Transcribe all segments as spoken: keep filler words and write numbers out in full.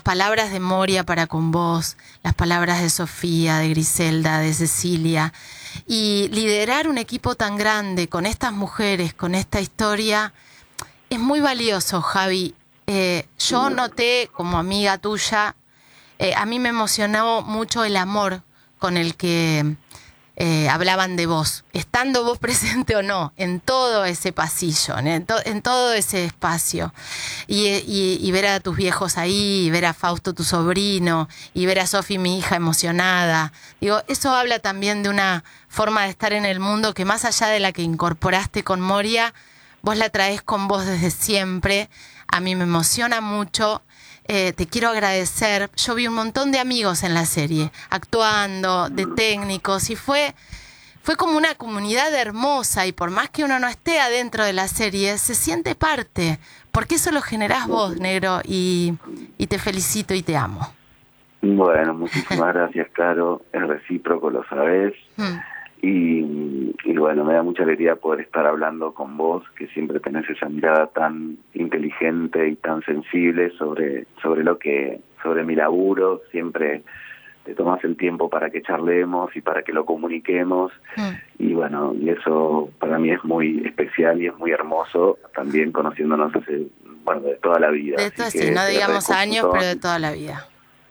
palabras de Moria para con vos, las palabras de Sofía, de Griselda, de Cecilia, y liderar un equipo tan grande con estas mujeres, con esta historia, es muy valioso, Javi. Eh, yo noté, como amiga tuya, eh, a mí me emocionó mucho el amor con el que eh, hablaban de vos, estando vos presente o no, en todo ese pasillo, en, to en todo ese espacio. Y, y, y ver a tus viejos ahí, y ver a Fausto, tu sobrino, y ver a Sofi, mi hija, emocionada. Digo, eso habla también de una forma de estar en el mundo que, más allá de la que incorporaste con Moria, vos la traés con vos desde siempre. A mí me emociona mucho. Eh, te quiero agradecer. Yo vi un montón de amigos en la serie, actuando, de técnicos, y fue, fue como una comunidad hermosa, y por más que uno no esté adentro de la serie, se siente parte, porque eso lo generás vos, negro, y, y te felicito y te amo. Bueno, muchísimas gracias, Caro. Es recíproco, lo sabés. Mm. Y, y bueno, me da mucha alegría poder estar hablando con vos, que siempre tenés esa mirada tan inteligente y tan sensible sobre sobre lo que sobre mi laburo. Siempre te tomás el tiempo para que charlemos y para que lo comuniquemos. Mm. Y bueno, y eso para mí es muy especial y es muy hermoso, también conociéndonos hace, bueno, de toda la vida. De todo, sí, no digamos años, pero de toda la vida.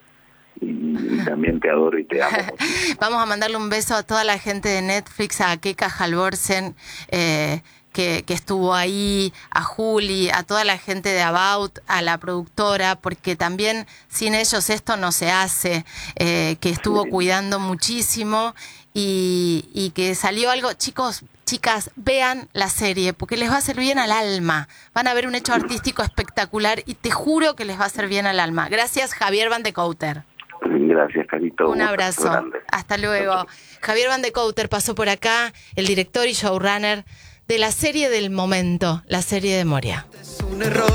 Y también te adoro y te amo. Vamos a mandarle un beso a toda la gente de Netflix, a Keka Halvorsen, eh, que, que estuvo ahí, a Juli, a toda la gente de About, a la productora, porque también sin ellos esto no se hace, eh, que estuvo sí. cuidando muchísimo, y, y que salió algo. Chicos, chicas, vean la serie, porque les va a hacer bien al alma. Van a ver un hecho artístico espectacular, y te juro que les va a hacer bien al alma. Gracias, Javier Van de Couter. Gracias, Carito. Un abrazo. Hasta luego. Javier Van de Couter pasó por acá, el director y showrunner de la serie del momento, la serie de Moria. Es un error.